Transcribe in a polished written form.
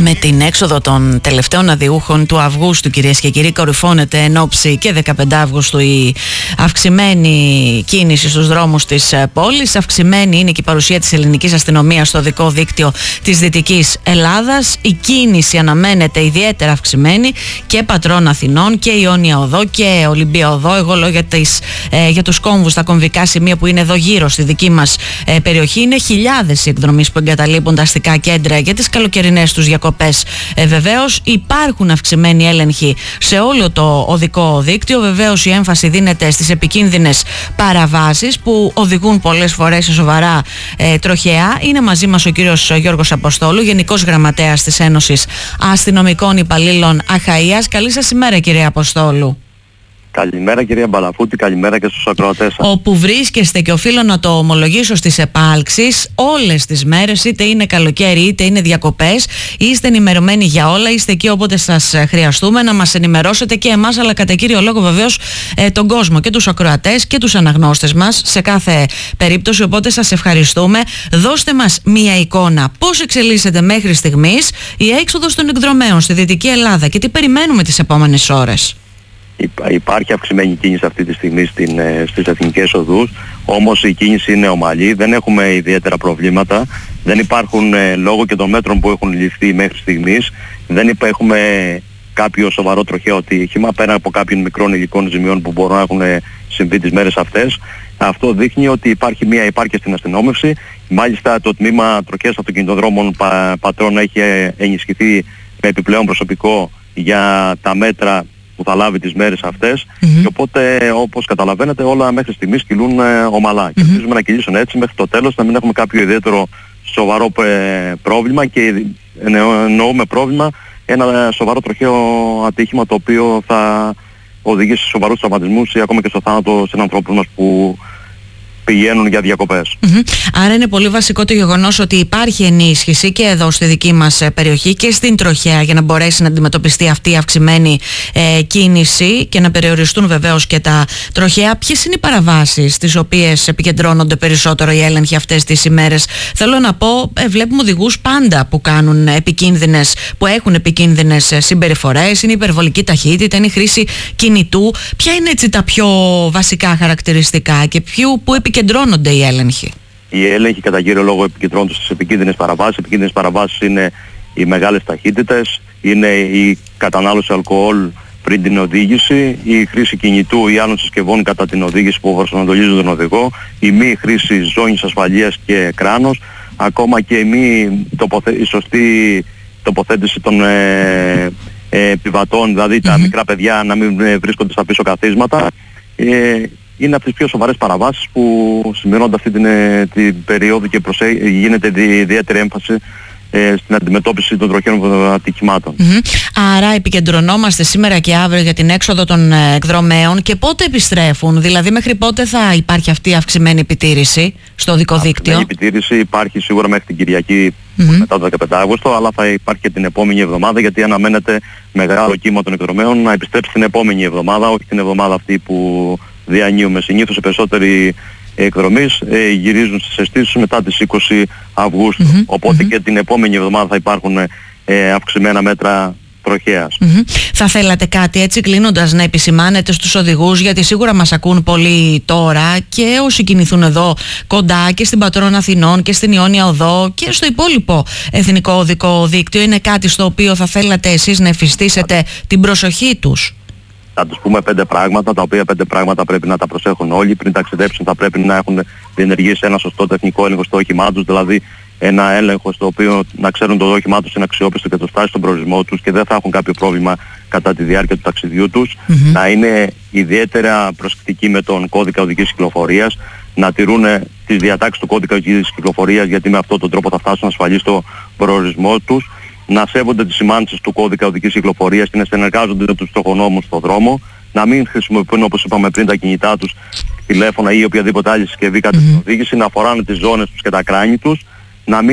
Με την έξοδο των τελευταίων αδειούχων του Αυγούστου, κυρίες και κύριοι, κορυφώνεται εν ώψη και 15 Αυγούστου η αυξημένη κίνηση στους δρόμους της πόλης. Αυξημένη είναι και η παρουσία της ελληνικής αστυνομίας στο οδικό δίκτυο της Δυτικής Ελλάδας. Η κίνηση αναμένεται ιδιαίτερα αυξημένη και Πατρών Αθηνών και Ιόνια Οδό και Ολυμπία Οδό. Εγώ λέω για τους κόμβους, τα κομβικά σημεία που είναι εδώ γύρω στη δική μας περιοχή. Είναι χιλιάδες οι εκδρομείς που εγκαταλείπουν τα αστικά κέντρα για τις καλοκαιρινές τους διακοπές. Βεβαίως υπάρχουν αυξημένοι έλεγχοι σε όλο το οδικό δίκτυο. Βεβαίως η έμφαση δίνεται στις επικίνδυνες παραβάσεις που οδηγούν πολλές φορές σε σοβαρά τροχαία. Είναι μαζί μας ο κύριος Γιώργος Αποστόλου, Γενικός Γραμματέας της Ένωσης Αστυνομικών Υπαλλήλων Αχαΐας. Καλή σας ημέρα, κύριε Αποστόλου. Καλημέρα, κυρία Μπαλαφούτη, καλημέρα και στους ακροατές σας. Όπου βρίσκεστε, και οφείλω να το ομολογήσω στις επάλξεις, όλες τις μέρες, είτε είναι καλοκαίρι είτε είναι διακοπές, είστε ενημερωμένοι για όλα, είστε εκεί όποτε σας χρειαστούμε να μας ενημερώσετε και εμάς, αλλά κατά κύριο λόγο βεβαίως τον κόσμο και τους ακροατές και τους αναγνώστες μας σε κάθε περίπτωση. Οπότε σας ευχαριστούμε. Δώστε μας μία εικόνα πώς εξελίσσεται μέχρι στιγμής η έξοδος των εκδρομέων στη Δυτική Ελλάδα και τι περιμένουμε τις επόμενες ώρες. Υπάρχει αυξημένη κίνηση αυτή τη στιγμή στις εθνικές οδούς, όμως η κίνηση είναι ομαλή, δεν έχουμε ιδιαίτερα προβλήματα, δεν υπάρχουν λόγω και των μέτρων που έχουν ληφθεί μέχρι στιγμής, δεν έχουμε κάποιο σοβαρό τροχαίο ατύχημα πέρα από κάποιων μικρών υλικών ζημιών που μπορούν να έχουν συμβεί τις μέρες αυτές. Αυτό δείχνει ότι υπάρχει μια υπάρκεια στην αστυνόμευση. Μάλιστα το τμήμα τροχαίας αυτοκινητοδρόμων Πατρών έχει ενισχυθεί με επιπλέον προσωπικό για τα μέτρα που θα λάβει τις μέρες αυτές, και οπότε όπως καταλαβαίνετε όλα μέχρι στιγμής κυλούν ομαλά και ελπίζουμε να κυλήσουν έτσι μέχρι το τέλος, να μην έχουμε κάποιο ιδιαίτερο σοβαρό πρόβλημα, και εννοούμε πρόβλημα ένα σοβαρό τροχαίο ατύχημα το οποίο θα οδηγήσει σε σοβαρούς τραυματισμούς ή ακόμα και στο θάνατο σε ανθρώπους μας που πηγαίνουν για διακοπές. Άρα είναι πολύ βασικό το γεγονός ότι υπάρχει ενίσχυση και εδώ στη δική μας περιοχή και στην τροχαία για να μπορέσει να αντιμετωπιστεί αυτή η αυξημένη κίνηση και να περιοριστούν βεβαίως και τα τροχαία. Ποιες είναι οι παραβάσεις στις οποίες επικεντρώνονται περισσότερο οι έλεγχοι αυτές τις ημέρες? Θέλω να πω, βλέπουμε οδηγούς πάντα που που έχουν επικίνδυνες συμπεριφορές, είναι η υπερβολική ταχύτητα, είναι η χρήση κινητού. Ποια είναι έτσι τα πιο βασικά χαρακτηριστικά και πού επικεντρώνονται οι έλεγχοι? Οι έλεγχοι κατά κύριο λόγο επικεντρώνονται στις επικίνδυνες παραβάσεις. Επικίνδυνες παραβάσεις είναι οι μεγάλες ταχύτητες, είναι η κατανάλωση αλκοόλ πριν την οδήγηση, η χρήση κινητού ή άλλων συσκευών κατά την οδήγηση που προσανατολίζουν τον οδηγό, η μη χρήση ζώνης ασφαλείας και κράνος, ακόμα και η σωστή τοποθέτηση των επιβατών, δηλαδή τα μικρά παιδιά να μην βρίσκονται στα πίσω καθίσματα. Είναι από τις πιο σοβαρές παραβάσεις που σημειώνονται αυτή την περίοδο και γίνεται ιδιαίτερη έμφαση στην αντιμετώπιση των τροχαίων ατυχημάτων. Άρα επικεντρωνόμαστε σήμερα και αύριο για την έξοδο των εκδρομέων, και πότε επιστρέφουν, δηλαδή μέχρι πότε θα υπάρχει αυτή η αυξημένη επιτήρηση στο οδικό δίκτυο? Η επιτήρηση υπάρχει σίγουρα μέχρι την Κυριακή μετά το 15 Αύγουστο, αλλά θα υπάρχει και την επόμενη εβδομάδα, γιατί αναμένεται μεγάλο κύμα των εκδρομέων να επιστρέψει την επόμενη εβδομάδα, όχι την εβδομάδα αυτή που διανύουμε. Συνήθως οι περισσότεροι εκδρομείς γυρίζουν στις αισθήσεις μετά τις 20 Αυγούστου. Οπότε και την επόμενη εβδομάδα θα υπάρχουν αυξημένα μέτρα τροχέας. Θα θέλατε κάτι έτσι κλείνοντας να επισημάνετε στους οδηγούς, γιατί σίγουρα μας ακούν πολύ τώρα και όσοι κινηθούν εδώ κοντά και στην Πατρών Αθηνών και στην Ιόνια Οδό και στο υπόλοιπο εθνικό οδικό δίκτυο, είναι κάτι στο οποίο θα θέλατε εσείς να εφιστήσετε την προσοχή τους? Θα τους πούμε 5 πράγματα, τα οποία 5 πράγματα πρέπει να τα προσέχουν όλοι. Πριν ταξιδέψουν θα πρέπει να έχουν διενεργήσει ένα σωστό τεχνικό έλεγχο στο όχημά τους, δηλαδή ένα έλεγχο στο οποίο να ξέρουν το όχημά τους είναι αξιόπιστο και το φτάσει στον προορισμό τους και δεν θα έχουν κάποιο πρόβλημα κατά τη διάρκεια του ταξιδιού τους. Να είναι ιδιαίτερα προσεκτικοί με τον κώδικα οδικής κυκλοφορίας, να τηρούν τις διατάξεις του κώδικα οδικής κυκλοφορίας, γιατί με αυτόν τον τρόπο θα φτάσουν ασφαλείς στο προορισμό τους. Να σέβονται τις σημάνσεις του κώδικα οδικής κυκλοφορίας και να συνεργάζονται με τους τροχονόμους στον δρόμο, να μην χρησιμοποιούν, όπως είπαμε πριν, τα κινητά τους, τηλέφωνα ή οποιαδήποτε άλλη συσκευή κατά την οδήγηση, να φοράνε τις ζώνες τους και τα κράνη τους, να μην